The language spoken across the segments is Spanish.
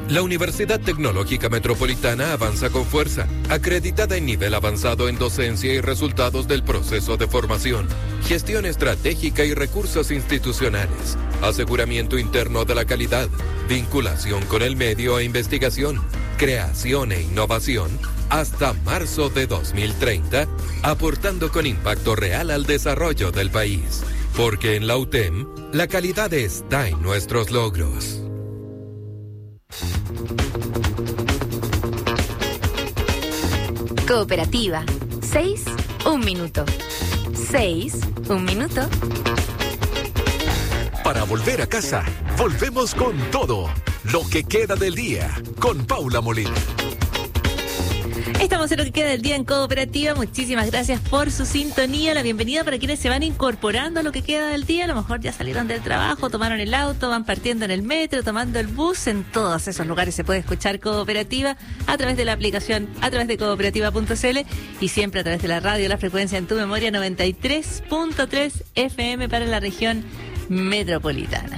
La Universidad Tecnológica Metropolitana avanza con fuerza, acreditada en nivel avanzado en docencia y resultados del proceso de formación, gestión estratégica y recursos institucionales, aseguramiento interno de la calidad, vinculación con el medio e investigación, creación e innovación, hasta marzo de 2030, aportando con impacto real al desarrollo del país. Porque en la UTEM, la calidad está en nuestros logros. Cooperativa. 6, 1 minuto. 6, 1 minuto. Para volver a casa, volvemos con todo. Lo que queda del día, con Paula Molina. Estamos en lo que queda del día en Cooperativa. Muchísimas gracias por su sintonía. La bienvenida para quienes se van incorporando a lo que queda del día. A lo mejor ya salieron del trabajo, tomaron el auto, van partiendo en el metro, tomando el bus. En todos esos lugares se puede escuchar Cooperativa a través de la aplicación, a través de cooperativa.cl y siempre a través de la radio, la frecuencia en tu memoria 93.3 FM para la región metropolitana.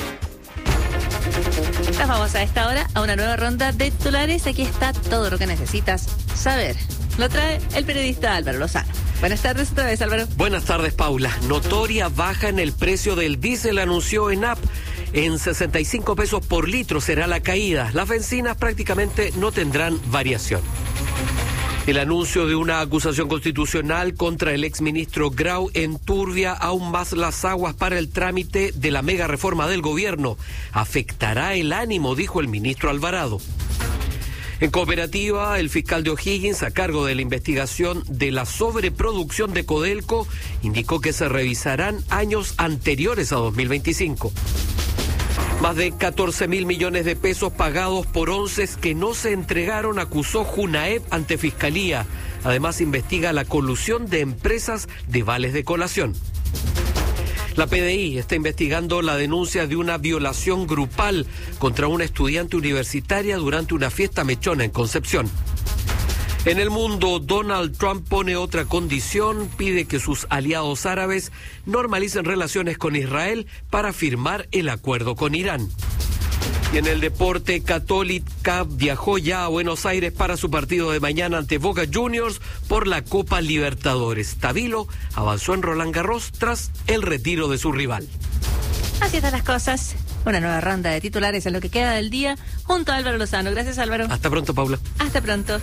Nos vamos a esta hora a una nueva ronda de titulares. Aquí está todo lo que necesitas saber. Lo trae el periodista Álvaro Lozano. Buenas tardes otra vez, Álvaro. Buenas tardes, Paula. Notoria baja en el precio del diésel, anunció ENAP. En 65 pesos por litro será la caída. Las bencinas prácticamente no tendrán variación. El anuncio de una acusación constitucional contra el exministro Grau enturbia aún más las aguas para el trámite de la mega reforma del gobierno. Afectará el ánimo, dijo el ministro Alvarado. En Cooperativa, el fiscal de O'Higgins, a cargo de la investigación de la sobreproducción de Codelco, indicó que se revisarán años anteriores a 2025. Más de 14.000 millones de pesos pagados por onces que no se entregaron, acusó Junaep ante Fiscalía. Además, investiga la colusión de empresas de vales de colación. La PDI está investigando la denuncia de una violación grupal contra una estudiante universitaria durante una fiesta mechona en Concepción. En el mundo, Donald Trump pone otra condición, pide que sus aliados árabes normalicen relaciones con Israel para firmar el acuerdo con Irán. Y en el deporte, Católica viajó ya a Buenos Aires para su partido de mañana ante Boca Juniors por la Copa Libertadores. Tabilo avanzó en Roland Garros tras el retiro de su rival. Así están las cosas. Una nueva ronda de titulares en lo que queda del día junto a Álvaro Lozano. Gracias, Álvaro. Hasta pronto, Paula. Hasta pronto.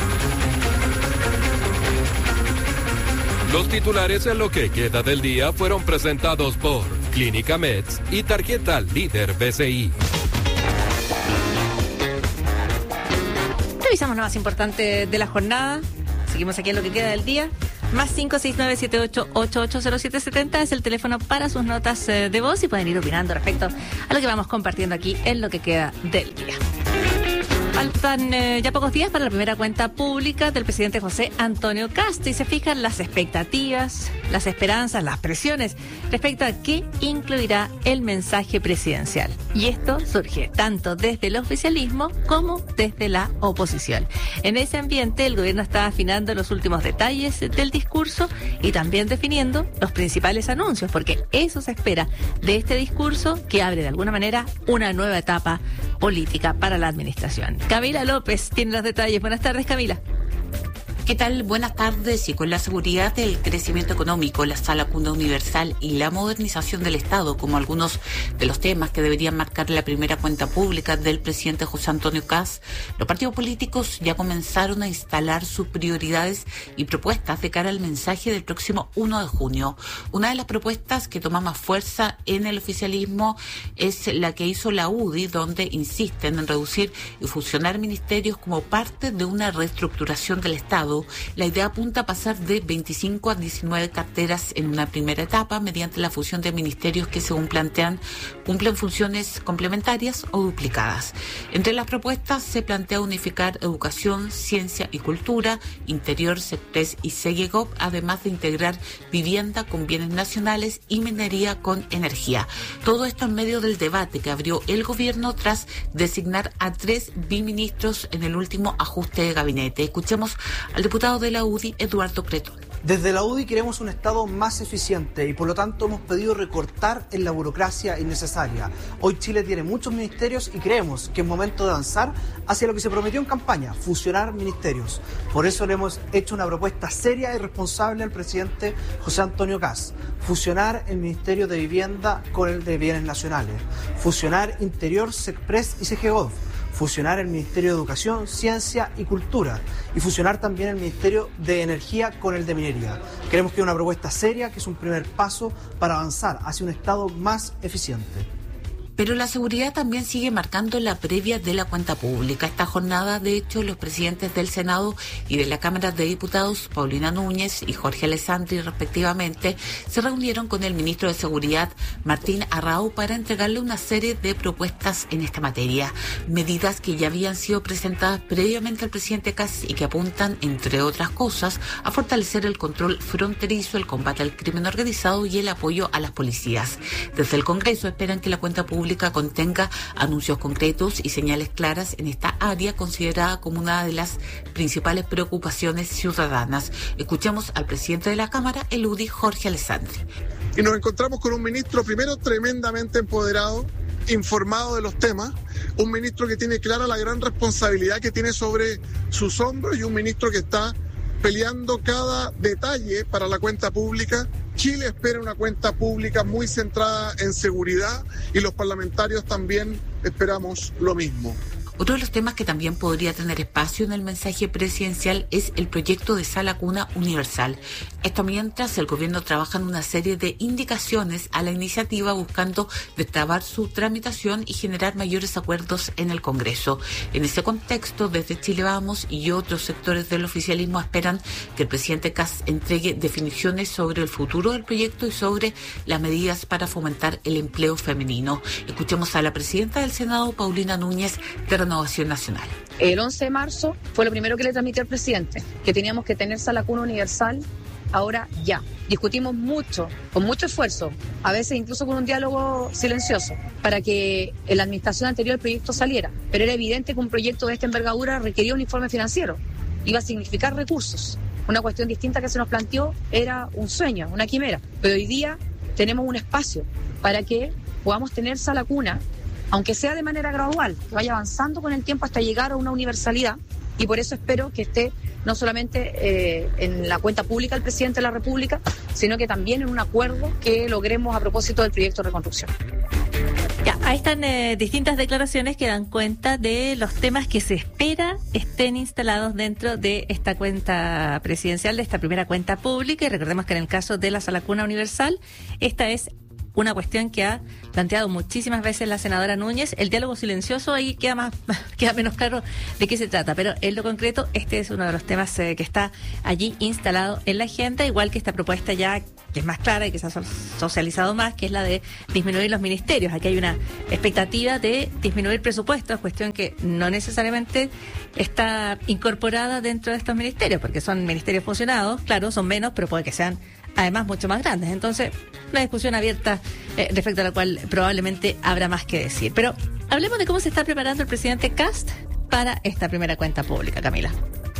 Los titulares en lo que queda del día fueron presentados por Clínica Meds y Tarjeta Líder BCI. Revisamos lo más importante de la jornada. Seguimos aquí en lo que queda del día. Más 569-78880770 es el teléfono para sus notas de voz y pueden ir opinando respecto a lo que vamos compartiendo aquí en lo que queda del día. Faltan ya pocos días para la primera cuenta pública del presidente José Antonio Kast y se fijan las expectativas, las esperanzas, las presiones respecto a qué incluirá el mensaje presidencial. Y esto surge tanto desde el oficialismo como desde la oposición. En ese ambiente, el gobierno está afinando los últimos detalles del discurso y también definiendo los principales anuncios, porque eso se espera de este discurso que abre de alguna manera una nueva etapa política para la administración. Camila López tiene los detalles. Buenas tardes, Camila. ¿Qué tal? Buenas tardes. Y con la seguridad del crecimiento económico, la sala cuna universal y la modernización del Estado como algunos de los temas que deberían marcar la primera cuenta pública del presidente José Antonio Kast, los partidos políticos ya comenzaron a instalar sus prioridades y propuestas de cara al mensaje del próximo 1 de junio. Una de las propuestas que toma más fuerza en el oficialismo es la que hizo la UDI, donde insisten en reducir y fusionar ministerios como parte de una reestructuración del Estado. La idea apunta a pasar de 25 a 19 carteras en una primera etapa mediante la fusión de ministerios que, según plantean, cumplen funciones complementarias o duplicadas. Entre las propuestas se plantea unificar educación, ciencia y cultura, interior, CEPRES y SEGEGOP, además de integrar vivienda con bienes nacionales y minería con energía. Todo esto en medio del debate que abrió el gobierno tras designar a 3 biministros en el último ajuste de gabinete. Escuchemos al diputado de la UDI, Eduardo Cretón. Desde la UDI queremos un Estado más eficiente y por lo tanto hemos pedido recortar en la burocracia innecesaria. Hoy Chile tiene muchos ministerios y creemos que es momento de avanzar hacia lo que se prometió en campaña, fusionar ministerios. Por eso le hemos hecho una propuesta seria y responsable al presidente José Antonio Kast. Fusionar el Ministerio de Vivienda con el de Bienes Nacionales. Fusionar Interior, SECPRES y CGGOV. Fusionar el Ministerio de Educación, Ciencia y Cultura y fusionar también el Ministerio de Energía con el de Minería. Creemos que es una propuesta seria, que es un primer paso para avanzar hacia un Estado más eficiente. Pero la seguridad también sigue marcando la previa de la cuenta pública. Esta jornada, de hecho, los presidentes del Senado y de la Cámara de Diputados, Paulina Núñez y Jorge Alessandri, respectivamente, se reunieron con el ministro de Seguridad, Martín Arrau, para entregarle una serie de propuestas en esta materia. Medidas que ya habían sido presentadas previamente al presidente Kast y que apuntan, entre otras cosas, a fortalecer el control fronterizo, el combate al crimen organizado y el apoyo a las policías. Desde el Congreso esperan que la cuenta pública contenga anuncios concretos y señales claras en esta área considerada como una de las principales preocupaciones ciudadanas. Escuchamos al presidente de la Cámara, el UDI, Jorge Alessandri. Y nos encontramos con un ministro, primero, tremendamente empoderado, informado de los temas, un ministro que tiene clara la gran responsabilidad que tiene sobre sus hombros y un ministro que está peleando cada detalle para la cuenta pública. Chile espera una cuenta pública muy centrada en seguridad y los parlamentarios también esperamos lo mismo. Otro de los temas que también podría tener espacio en el mensaje presidencial es el proyecto de sala cuna universal. Esto mientras el gobierno trabaja en una serie de indicaciones a la iniciativa buscando destrabar su tramitación y generar mayores acuerdos en el Congreso. En ese contexto, desde Chile Vamos y otros sectores del oficialismo esperan que el presidente Kast entregue definiciones sobre el futuro del proyecto y sobre las medidas para fomentar el empleo femenino. Escuchemos a la presidenta del Senado, Paulina Núñez, de Renovación Nacional. El 11 de marzo fue lo primero que le transmití al presidente, que teníamos que tener sala cuna universal ahora ya. Discutimos mucho, con mucho esfuerzo, a veces incluso con un diálogo silencioso, para que en la administración anterior el proyecto saliera. Pero era evidente que un proyecto de esta envergadura requería un informe financiero, iba a significar recursos. Una cuestión distinta que se nos planteó era un sueño, una quimera. Pero hoy día tenemos un espacio para que podamos tener sala cuna, aunque sea de manera gradual, que vaya avanzando con el tiempo hasta llegar a una universalidad, y por eso espero que esté no solamente en la cuenta pública del presidente de la República, sino que también en un acuerdo que logremos a propósito del proyecto de reconstrucción. Ya, ahí están distintas declaraciones que dan cuenta de los temas que se espera estén instalados dentro de esta cuenta presidencial, de esta primera cuenta pública, y recordemos que en el caso de la sala cuna universal, esta es una cuestión que ha planteado muchísimas veces la senadora Núñez. El diálogo silencioso ahí queda menos claro de qué se trata, pero en lo concreto este es uno de los temas que está allí instalado en la agenda, igual que esta propuesta ya que es más clara y que se ha socializado más, que es la de disminuir los ministerios. Aquí hay una expectativa de disminuir presupuestos, cuestión que no necesariamente está incorporada dentro de estos ministerios, porque son ministerios fusionados, claro, son menos, pero puede que sean además mucho más grandes. Entonces, una discusión abierta respecto a la cual probablemente habrá más que decir. Pero hablemos de cómo se está preparando el presidente Kast para esta primera cuenta pública, Camila.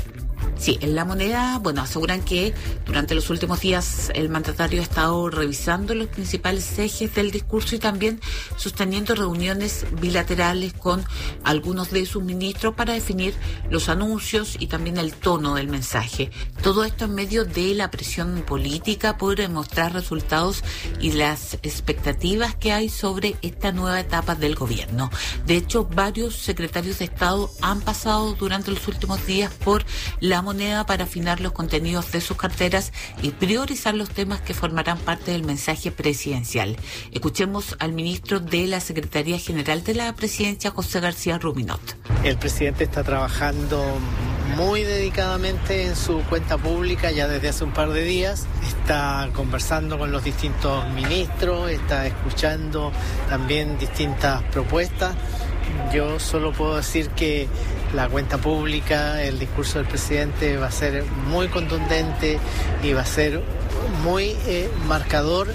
Sí, en La Moneda, aseguran que durante los últimos días el mandatario ha estado revisando los principales ejes del discurso y también sosteniendo reuniones bilaterales con algunos de sus ministros para definir los anuncios y también el tono del mensaje. Todo esto en medio de la presión política por demostrar resultados y las expectativas que hay sobre esta nueva etapa del gobierno. De hecho, varios secretarios de Estado han pasado durante los últimos días por La Moneda para afinar los contenidos de sus carteras y priorizar los temas que formarán parte del mensaje presidencial. Escuchemos al ministro de la Secretaría General de la Presidencia, José García Ruminot. El presidente está trabajando muy dedicadamente en su cuenta pública ya desde hace un par de días. Está conversando con los distintos ministros, está escuchando también distintas propuestas. Yo solo puedo decir que la cuenta pública, el discurso del presidente va a ser muy contundente y va a ser muy marcador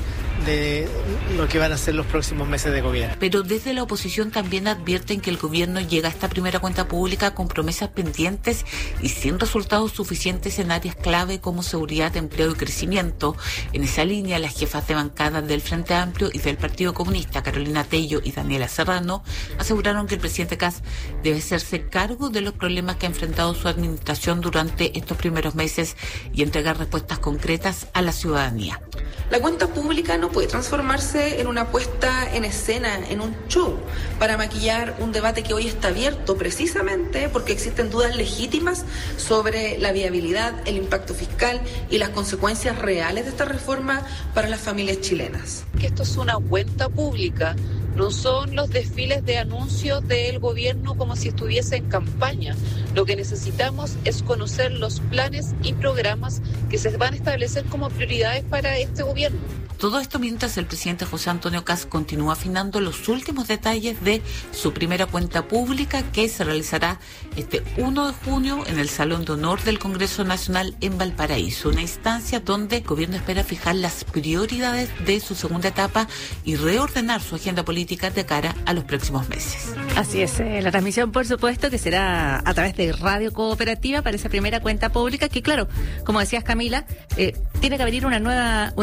de lo que van a ser los próximos meses de gobierno. Pero desde la oposición también advierten que el gobierno llega a esta primera cuenta pública con promesas pendientes y sin resultados suficientes en áreas clave como seguridad, empleo y crecimiento. En esa línea, las jefas de bancada del Frente Amplio y del Partido Comunista, Carolina Tello y Daniela Serrano, aseguraron que el presidente Kast debe hacerse cargo de los problemas que ha enfrentado su administración durante estos primeros meses y entregar respuestas concretas a la ciudadanía. La cuenta pública no puede transformarse en una puesta en escena, en un show, para maquillar un debate que hoy está abierto precisamente porque existen dudas legítimas sobre la viabilidad, el impacto fiscal y las consecuencias reales de esta reforma para las familias chilenas. Que esto es una cuenta pública, no son los desfiles de anuncios del gobierno como si estuviese en campaña. Lo que necesitamos es conocer los planes y programas que se van a establecer como prioridades para este gobierno. Todo esto mientras el presidente José Antonio Kast continúa afinando los últimos detalles de su primera cuenta pública que se realizará este 1 de junio en el Salón de Honor del Congreso Nacional en Valparaíso, una instancia donde el gobierno espera fijar las prioridades de su segunda etapa y reordenar su agenda política de cara a los próximos meses. Así es, la transmisión por supuesto que será a través de Radio Cooperativa para esa primera cuenta pública que, claro, como decías Camila, tiene que venir una nueva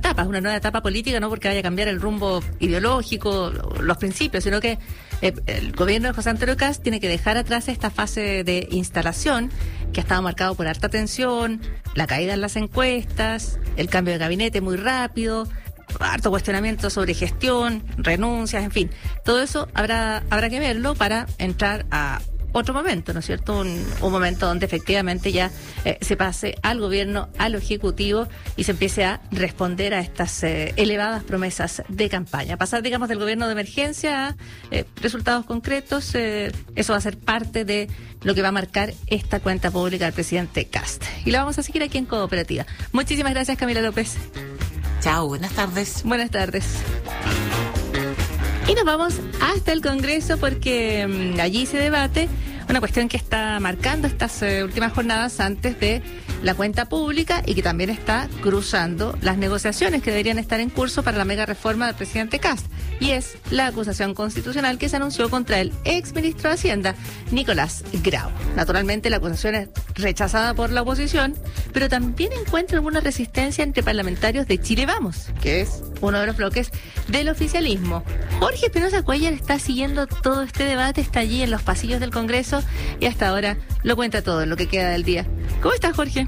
etapa política, no porque vaya a cambiar el rumbo ideológico, los principios, sino que el gobierno de José Antonio Kast tiene que dejar atrás esta fase de instalación que ha estado marcado por harta tensión, la caída en las encuestas, el cambio de gabinete muy rápido, harto cuestionamiento sobre gestión, renuncias, en fin. Todo eso habrá que verlo para entrar a otro momento, ¿no es cierto? Un momento donde efectivamente ya se pase al gobierno, al ejecutivo y se empiece a responder a estas elevadas promesas de campaña. Pasar, digamos, del gobierno de emergencia a resultados concretos, eso va a ser parte de lo que va a marcar esta cuenta pública del presidente Kast. Y la vamos a seguir aquí en Cooperativa. Muchísimas gracias, Camila López. Chao, buenas tardes. Buenas tardes. Y nos vamos hasta el Congreso porque allí se debate una cuestión que está marcando estas últimas jornadas antes de la cuenta pública y que también está cruzando las negociaciones que deberían estar en curso para la mega reforma del presidente Kast. Y es la acusación constitucional que se anunció contra el exministro de Hacienda, Nicolás Grau. Naturalmente la acusación es rechazada por la oposición, pero también encuentra alguna resistencia entre parlamentarios de Chile Vamos, que es uno de los bloques del oficialismo. Jorge Espinosa Cuéllar está siguiendo todo este debate, está allí en los pasillos del Congreso y hasta ahora lo cuenta todo en lo que queda del día. ¿Cómo estás, Jorge?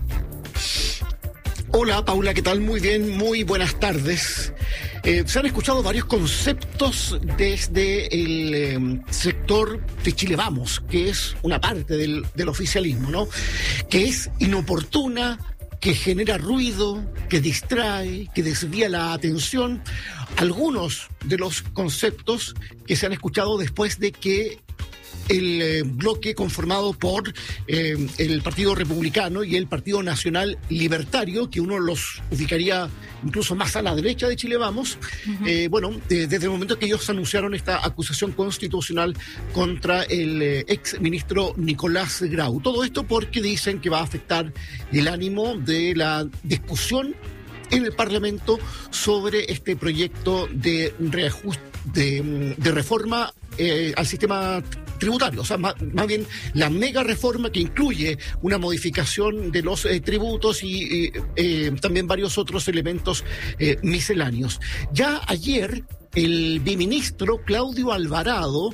Hola, Paula, ¿qué tal? Muy bien, muy buenas tardes. Se han escuchado varios conceptos desde el sector de Chile Vamos, que es una parte del oficialismo, ¿no? Que es inoportuna, que genera ruido, que distrae, que desvía la atención. Algunos de los conceptos que se han escuchado después de que el bloque conformado por el Partido Republicano y el Partido Nacional Libertario, que uno los ubicaría incluso más a la derecha de Chile Vamos, desde el momento que ellos anunciaron esta acusación constitucional contra el ex ministro Nicolás Grau. Todo esto porque dicen que va a afectar el ánimo de la discusión en el Parlamento sobre este proyecto de reajuste, de reforma al sistema tributario, o sea, más bien la mega reforma que incluye una modificación de los tributos y también varios otros elementos misceláneos. Ya ayer el biministro Claudio Alvarado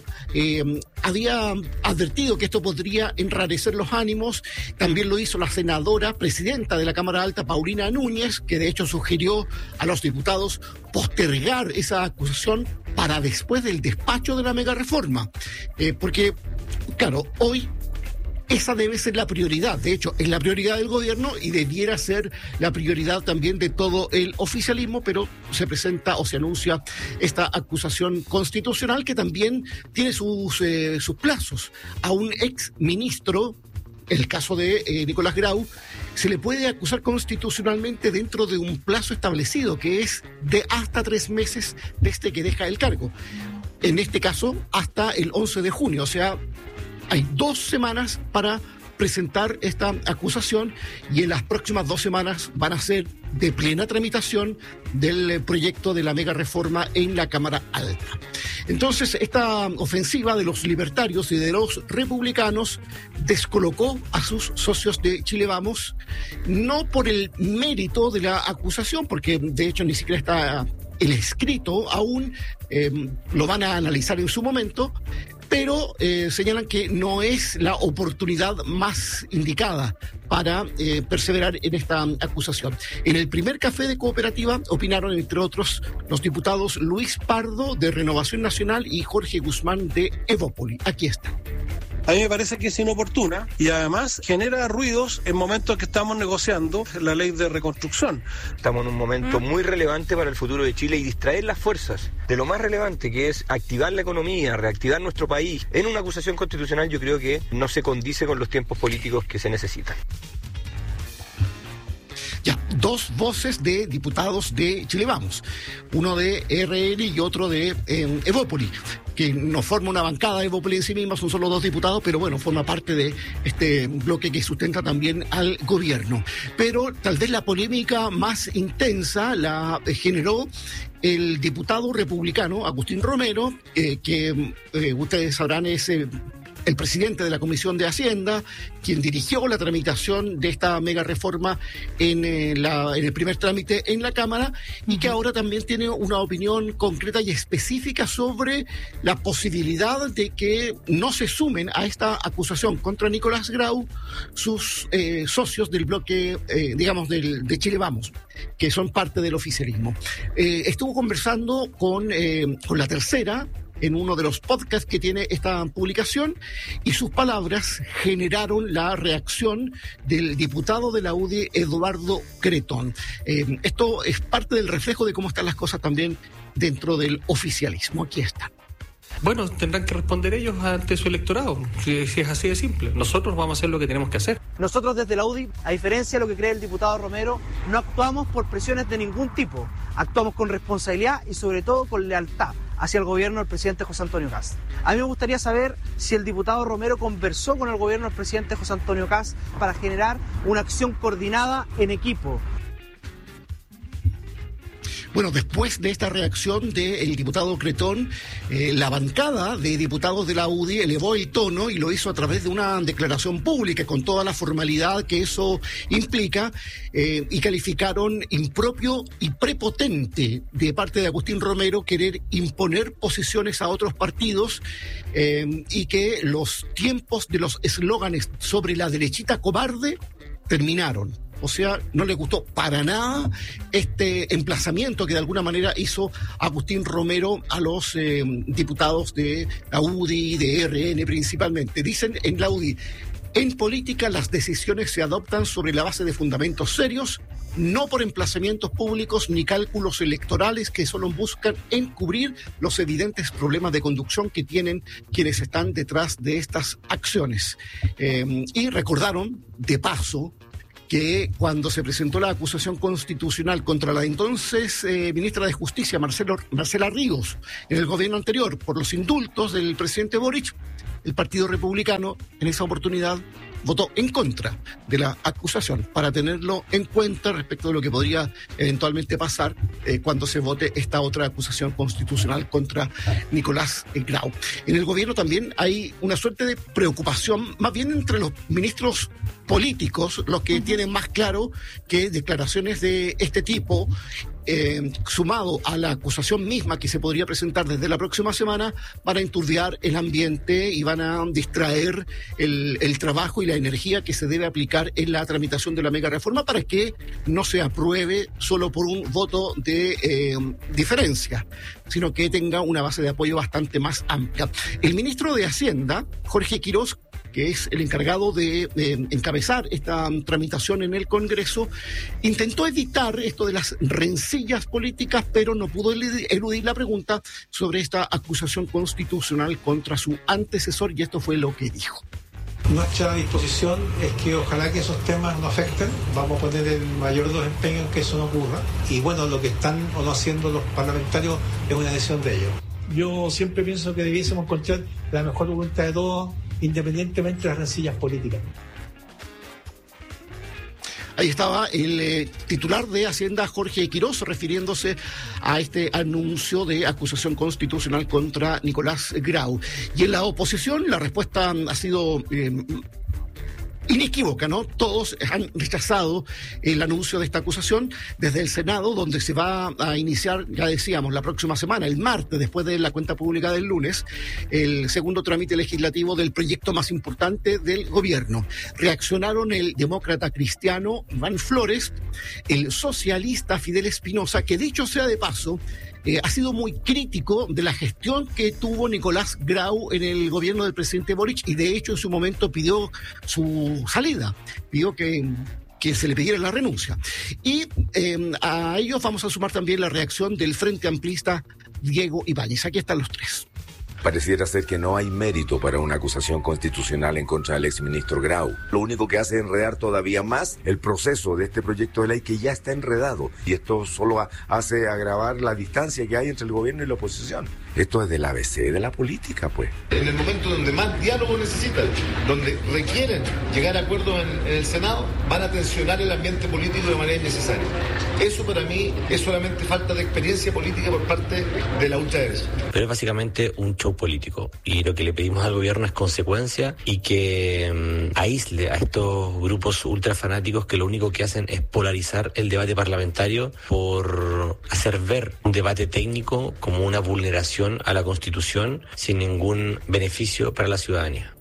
había advertido que esto podría enrarecer los ánimos. También lo hizo la senadora presidenta de la Cámara Alta, Paulina Núñez, que de hecho sugirió a los diputados postergar esa acusación para después del despacho de la mega reforma. Porque, claro, hoy esa debe ser la prioridad. De hecho, es la prioridad del gobierno y debiera ser la prioridad también de todo el oficialismo, pero se presenta o se anuncia esta acusación constitucional que también tiene sus plazos. A un ex ministro, el caso de Nicolás Grau, se le puede acusar constitucionalmente dentro de un plazo establecido, que es de hasta 3 meses desde que deja el cargo. En este caso, hasta el 11 de junio, o sea, hay 2 semanas para presentar esta acusación y en las próximas 2 semanas van a ser de plena tramitación del proyecto de la mega reforma en la Cámara Alta. Entonces, esta ofensiva de los libertarios y de los republicanos descolocó a sus socios de Chile Vamos, no por el mérito de la acusación, porque de hecho ni siquiera está el escrito aún, lo van a analizar en su momento, pero señalan que no es la oportunidad más indicada para perseverar en esta acusación. En el primer café de Cooperativa opinaron, entre otros, los diputados Luis Pardo, de Renovación Nacional, y Jorge Guzmán, de Evópoli. Aquí está. A mí me parece que es inoportuna y además genera ruidos en momentos que estamos negociando la ley de reconstrucción. Estamos en un momento muy relevante para el futuro de Chile y distraer las fuerzas de lo más relevante, que es activar la economía, reactivar nuestro país. En una acusación constitucional yo creo que no se condice con los tiempos políticos que se necesitan. Ya, dos voces de diputados de Chile Vamos, uno de RN y otro de Evópoli, que no forma una bancada de Evópoli en sí misma, son solo dos diputados, pero bueno, forma parte de este bloque que sustenta también al gobierno. Pero tal vez la polémica más intensa la generó el diputado republicano Agustín Romero, que ustedes sabrán es el presidente de la Comisión de Hacienda, quien dirigió la tramitación de esta mega reforma en el primer trámite en la Cámara, y que ahora también tiene una opinión concreta y específica sobre la posibilidad de que no se sumen a esta acusación contra Nicolás Grau sus socios del bloque, de Chile Vamos, que son parte del oficialismo. Estuvo conversando con La Tercera en uno de los podcasts que tiene esta publicación, y sus palabras generaron la reacción del diputado de la UDI, Eduardo Cretón. Esto es parte del reflejo de cómo están las cosas también dentro del oficialismo. Aquí está. Bueno, tendrán que responder ellos ante su electorado, si es así de simple. Nosotros vamos a hacer lo que tenemos que hacer. Nosotros desde la UDI, a diferencia de lo que cree el diputado Romero, no actuamos por presiones de ningún tipo. Actuamos con responsabilidad y sobre todo con lealtad hacia el gobierno del presidente José Antonio Kast. A mí me gustaría saber si el diputado Romero conversó con el gobierno del presidente José Antonio Kast para generar una acción coordinada en equipo. Bueno, después de esta reacción del diputado Cretón, la bancada de diputados de la UDI elevó el tono y lo hizo a través de una declaración pública con toda la formalidad que eso implica, y calificaron impropio y prepotente de parte de Agustín Romero querer imponer posiciones a otros partidos, y que los tiempos de los eslóganes sobre la derechita cobarde terminaron. O sea, no le gustó para nada este emplazamiento que de alguna manera hizo Agustín Romero a los diputados de la UDI, de RN principalmente. Dicen en la UDI: en política las decisiones se adoptan sobre la base de fundamentos serios, no por emplazamientos públicos ni cálculos electorales que solo buscan encubrir los evidentes problemas de conducción que tienen quienes están detrás de estas acciones. Y recordaron, de paso, que cuando se presentó la acusación constitucional contra la entonces ministra de Justicia, Marcela Ríos, en el gobierno anterior, por los indultos del presidente Boric, el Partido Republicano en esa oportunidad votó en contra de la acusación, para tenerlo en cuenta respecto de lo que podría eventualmente pasar cuando se vote esta otra acusación constitucional contra Nicolás Grau. En el gobierno también hay una suerte de preocupación, más bien entre los ministros políticos, los que tienen más claro que declaraciones de este tipo, sumado a la acusación misma que se podría presentar desde la próxima semana, van a enturbiar el ambiente y van a distraer el trabajo y la energía que se debe aplicar en la tramitación de la mega reforma para que no se apruebe solo por un voto de diferencia, sino que tenga una base de apoyo bastante más amplia. El ministro de Hacienda, Jorge Quirós, que es el encargado de encabezar esta tramitación en el Congreso, intentó evitar esto de las rencillas políticas, pero no pudo eludir la pregunta sobre esta acusación constitucional contra su antecesor, y esto fue lo que dijo. Nuestra disposición es que ojalá que esos temas no afecten. Vamos a poner el mayor de los empeños en que eso no ocurra. Y bueno, lo que están o no haciendo los parlamentarios es una decisión de ellos. Yo siempre pienso que debiésemos encontrar la mejor voluntad de todos, independientemente de las rencillas políticas. Ahí estaba el titular de Hacienda, Jorge Quirós, refiriéndose a este anuncio de acusación constitucional contra Nicolás Grau. Y en la oposición la respuesta ha sido inequívoca, ¿no? Todos han rechazado el anuncio de esta acusación desde el Senado, donde se va a iniciar, ya decíamos, la próxima semana, el martes, después de la cuenta pública del lunes, el segundo trámite legislativo del proyecto más importante del gobierno. Reaccionaron el demócrata cristiano Iván Flores, el socialista Fidel Espinosa, que dicho sea de paso, ha sido muy crítico de la gestión que tuvo Nicolás Grau en el gobierno del presidente Boric, y de hecho en su momento pidió su salida, pidió que se le pidiera la renuncia. Y a ellos vamos a sumar también la reacción del Frente Amplista Diego Ibáñez. Aquí están los tres. Pareciera ser que no hay mérito para una acusación constitucional en contra del exministro Grau. Lo único que hace es enredar todavía más el proceso de este proyecto de ley que ya está enredado. Y esto solo hace agravar la distancia que hay entre el gobierno y la oposición. Esto es del ABC de la política, pues. En el momento donde más diálogo necesitan, donde requieren llegar a acuerdos en el Senado, van a tensionar el ambiente político de manera innecesaria. Eso para mí es solamente falta de experiencia política por parte de la ultraderecha. Pero es básicamente un show político, y lo que le pedimos al gobierno es consecuencia y que aísle a estos grupos ultrafanáticos que lo único que hacen es polarizar el debate parlamentario por hacer ver un debate técnico como una vulneración a la Constitución sin ningún beneficio para la ciudadanía.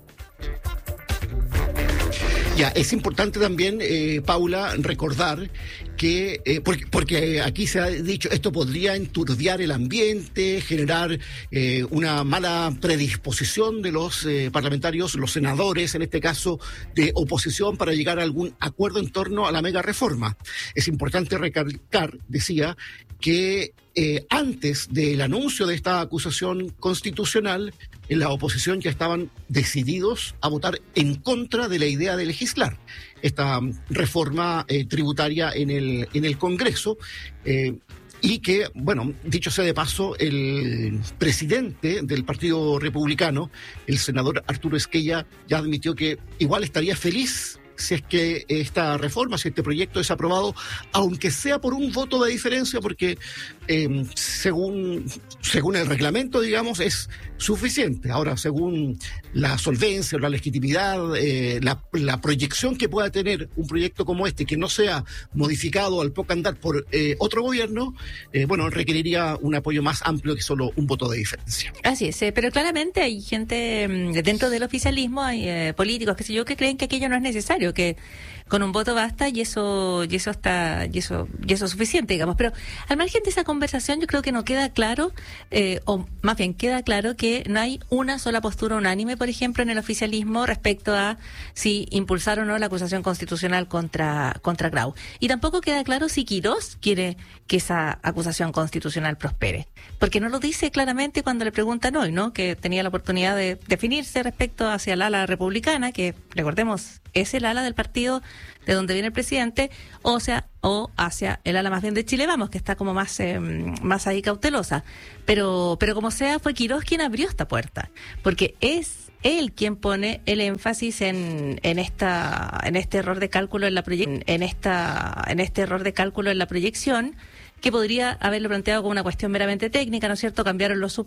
Ya, es importante también, Paula, recordar que, porque aquí se ha dicho, esto podría enturbiar el ambiente, generar una mala predisposición de los parlamentarios, los senadores, en este caso de oposición, para llegar a algún acuerdo en torno a la mega reforma. Es importante recalcar, decía, que antes del anuncio de esta acusación constitucional, en la oposición ya estaban decididos a votar en contra de la idea de legislar esta reforma tributaria en el Congreso, y que, bueno, dicho sea de paso, el presidente del Partido Republicano, el senador Arturo Esquella, ya admitió que igual estaría feliz si es que esta reforma, si este proyecto es aprobado, aunque sea por un voto de diferencia, porque según el reglamento, digamos, es suficiente. Ahora, según la solvencia o la legitimidad, la proyección que pueda tener un proyecto como este, que no sea modificado al poco andar por otro gobierno, bueno, requeriría un apoyo más amplio que solo un voto de diferencia. Así es, pero claramente hay gente dentro del oficialismo, hay políticos, qué sé yo, que creen que aquello no es necesario, que con un voto basta y eso es suficiente, digamos. Pero al margen de esa conversación, yo creo que no queda claro, o más bien queda claro que no hay una sola postura unánime, por ejemplo, en el oficialismo respecto a si impulsar o no la acusación constitucional contra Grau. Y tampoco queda claro si Quirós quiere que esa acusación constitucional prospere, porque no lo dice claramente cuando le preguntan hoy, ¿no? Que tenía la oportunidad de definirse respecto hacia el ala republicana, que, recordemos, es el ala del partido de donde viene el presidente, o hacia el ala más bien de Chile Vamos, que está como más ahí cautelosa. Pero como sea, fue Quirós quien abrió esta puerta, porque es él quien pone el énfasis en este error de cálculo en la proyección, que podría haberlo planteado como una cuestión meramente técnica, ¿no es cierto? Cambiaron los